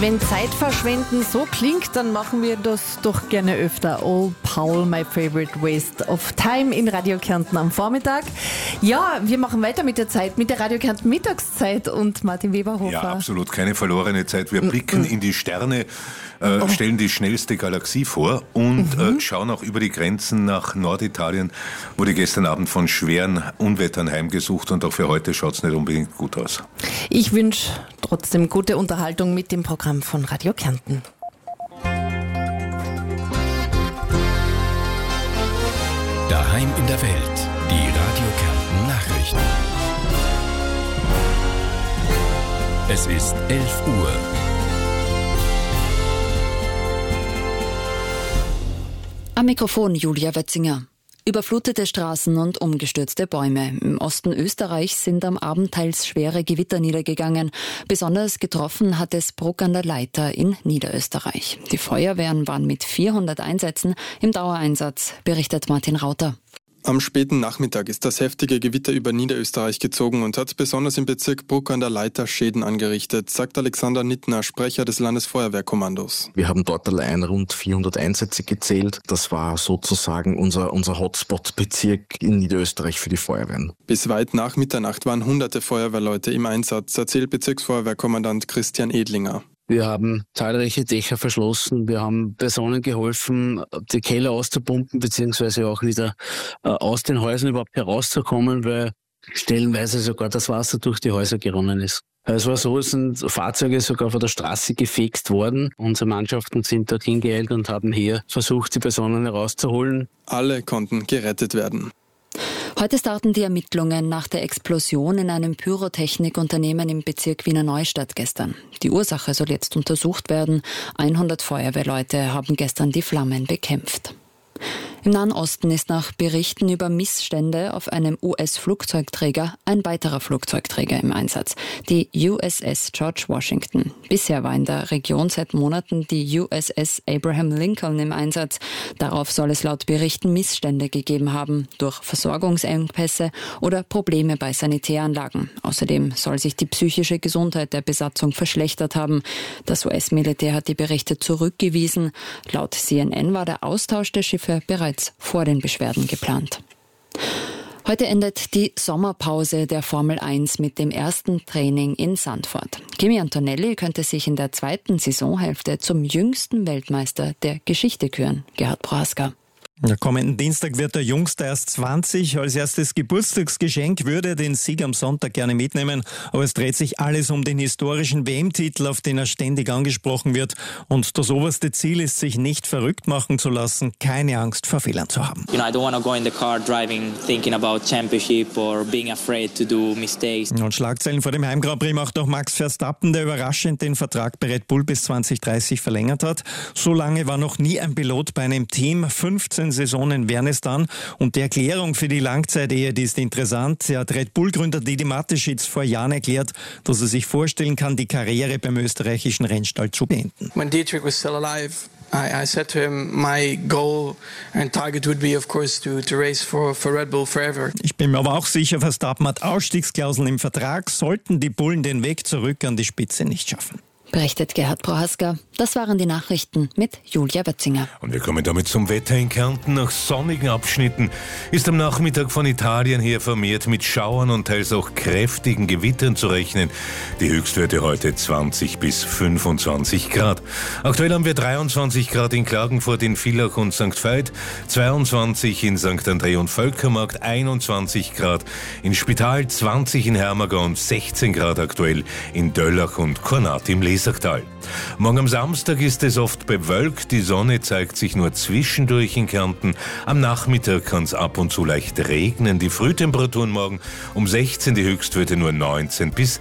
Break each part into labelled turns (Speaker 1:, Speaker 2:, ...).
Speaker 1: Wenn Zeitverschwenden so klingt, dann machen wir das doch gerne öfter. Old Paul, my favorite waste of time in Radio Kärnten am Vormittag. Ja, wir machen weiter mit der Zeit, mit der Radio Kärnten Mittagszeit und Martin Weberhofer.
Speaker 2: Ja, absolut, keine verlorene Zeit. Wir blicken in die Sterne, stellen die schnellste Galaxie vor und schauen auch über die Grenzen nach Norditalien, wurde gestern Abend von schweren Unwettern heimgesucht und auch für heute schaut es nicht unbedingt gut aus.
Speaker 1: Ich wünsche trotzdem gute Unterhaltung mit dem Programm von Radio Kärnten.
Speaker 3: Daheim in der Welt, die Radio Kärnten Nachrichten. Es ist 11 Uhr.
Speaker 4: Am Mikrofon Julia Wetzinger. Überflutete Straßen und umgestürzte Bäume. Im Osten Österreichs sind am Abend teils schwere Gewitter niedergegangen. Besonders getroffen hat es Bruck an der Leitha in Niederösterreich. Die Feuerwehren waren mit 400 Einsätzen im Dauereinsatz, berichtet Martin Rauter.
Speaker 5: Am späten Nachmittag ist das heftige Gewitter über Niederösterreich gezogen und hat besonders im Bezirk Bruck an der Leitha Schäden angerichtet, sagt Alexander Nittner, Sprecher des Landesfeuerwehrkommandos.
Speaker 6: Wir haben dort allein rund 400 Einsätze gezählt. Das war sozusagen unser Hotspot-Bezirk in Niederösterreich für die Feuerwehren.
Speaker 5: Bis weit nach Mitternacht waren hunderte Feuerwehrleute im Einsatz, erzählt Bezirksfeuerwehrkommandant Christian Edlinger.
Speaker 7: Wir haben zahlreiche Dächer verschlossen, wir haben Personen geholfen, die Keller auszupumpen, beziehungsweise auch wieder aus den Häusern überhaupt herauszukommen, weil stellenweise sogar das Wasser durch die Häuser geronnen ist. Es war so, es sind Fahrzeuge sogar von der Straße gefixt worden. Unsere Mannschaften sind dorthin geeilt und haben hier versucht, die Personen herauszuholen.
Speaker 5: Alle konnten gerettet werden.
Speaker 4: Heute starten die Ermittlungen nach der Explosion in einem Pyrotechnikunternehmen im Bezirk Wiener Neustadt gestern. Die Ursache soll jetzt untersucht werden. 100 Feuerwehrleute haben gestern die Flammen bekämpft. Im Nahen Osten ist nach Berichten über Missstände auf einem US-Flugzeugträger ein weiterer Flugzeugträger im Einsatz, die USS George Washington. Bisher war in der Region seit Monaten die USS Abraham Lincoln im Einsatz. Darauf soll es laut Berichten Missstände gegeben haben, durch Versorgungsengpässe oder Probleme bei Sanitäranlagen. Außerdem soll sich die psychische Gesundheit der Besatzung verschlechtert haben. Das US-Militär hat die Berichte zurückgewiesen. Laut CNN war der Austausch der Schiffe bereits vor den Beschwerden geplant. Heute endet die Sommerpause der Formel 1 mit dem ersten Training in Zandvoort. Kimi Antonelli könnte sich in der zweiten Saisonhälfte zum jüngsten Weltmeister der Geschichte küren. Gerhard Prohaska.
Speaker 8: Am kommenden Dienstag wird der Jüngste erst 20. Als erstes Geburtstagsgeschenk würde er den Sieg am Sonntag gerne mitnehmen. Aber es dreht sich alles um den historischen WM-Titel, auf den er ständig angesprochen wird. Und das oberste Ziel ist, sich nicht verrückt machen zu lassen, keine Angst vor Fehlern zu haben.
Speaker 9: I don't want to go in the car driving, thinking about championship or being afraid to do mistakes.
Speaker 8: Und Schlagzeilen vor dem Heim-Grand Prix macht auch Max Verstappen, der überraschend den Vertrag bei Red Bull bis 2030 verlängert hat. So lange war noch nie ein Pilot bei einem Team. 15 Saisonen wären es dann. Und die Erklärung für die Langzeitehe, die ist interessant. Er hat Red Bull-Gründer Didi Mateschitz vor Jahren erklärt, dass er sich vorstellen kann, die Karriere beim österreichischen Rennstall zu beenden.
Speaker 10: When Dietrich was still alive, I said to him, my goal and target would be, of course, to race for Red Bull forever.
Speaker 8: Ich bin mir aber auch sicher, Verstappen hat Ausstiegsklauseln im Vertrag, sollten die Bullen den Weg zurück an die Spitze nicht schaffen.
Speaker 4: Berichtet Gerhard Prohaska. Das waren die Nachrichten mit Julia Wetzinger.
Speaker 2: Und wir kommen damit zum Wetter in Kärnten. Nach sonnigen Abschnitten ist am Nachmittag von Italien her vermehrt mit Schauern und teils auch kräftigen Gewittern zu rechnen. Die Höchstwerte heute 20 bis 25 Grad. Aktuell haben wir 23 Grad in Klagenfurt, in Villach und St. Veit, 22 in St. André und Völkermarkt, 21 Grad in Spital, 20 in Hermagau und 16 Grad aktuell in Döllach und Kornat im Lesachtal. Morgen am Samstag ist es oft bewölkt, die Sonne zeigt sich nur zwischendurch in Kärnten. Am Nachmittag kann es ab und zu leicht regnen. Die Frühtemperaturen morgen um 16, die Höchstwerte nur 19 bis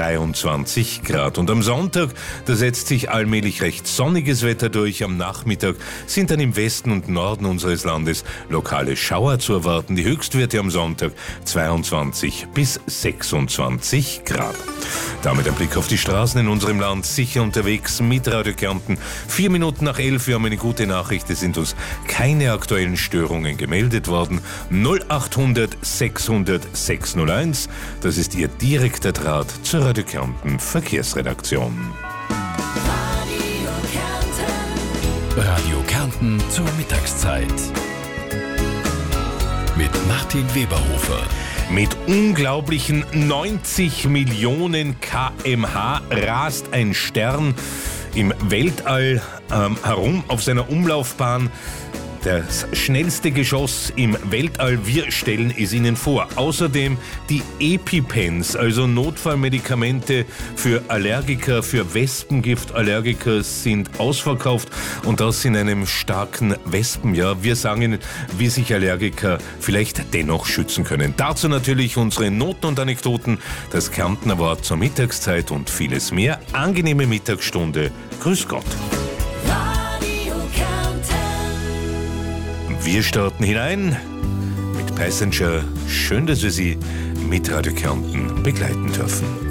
Speaker 2: 23 Grad. Und am Sonntag, da setzt sich allmählich recht sonniges Wetter durch. Am Nachmittag sind dann im Westen und Norden unseres Landes lokale Schauer zu erwarten. Die Höchstwerte am Sonntag 22 bis 26 Grad. Damit ein Blick auf die Straßen in unserem Land. Sicher unterwegs mit Radio Kärnten. 4 Minuten nach 11. Wir haben eine gute Nachricht. Es sind uns keine aktuellen Störungen gemeldet worden. 0800 600 601. Das ist Ihr direkter Draht zur Radio Kärnten Verkehrsredaktion.
Speaker 3: Radio Kärnten zur Mittagszeit. Mit Martin Weberhofer.
Speaker 2: Mit unglaublichen 90 Millionen km/h rast ein Stern im Weltall herum auf seiner Umlaufbahn. Das schnellste Geschoss im Weltall, wir stellen es Ihnen vor. Außerdem die EpiPens, also Notfallmedikamente für Allergiker, für Wespengiftallergiker sind ausverkauft und das in einem starken Wespenjahr. Wir sagen Ihnen, wie sich Allergiker vielleicht dennoch schützen können. Dazu natürlich unsere Noten und Anekdoten, das Kärntner Wort zur Mittagszeit und vieles mehr. Angenehme Mittagsstunde. Grüß Gott. Wir starten hinein mit Passenger. Schön, dass wir Sie mit Radio Kärnten begleiten dürfen.